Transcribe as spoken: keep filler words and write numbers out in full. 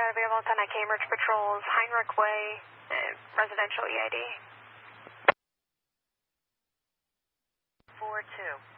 got available on ten Cambridge Patrols, Heinrich Way, uh, residential E I D. four two.